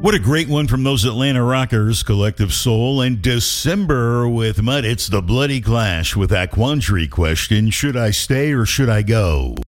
What a great one from those Atlanta Rockers, Collective Soul, and December with Mud. It's the Bloody Clash with that quandary question, should I stay or should I go?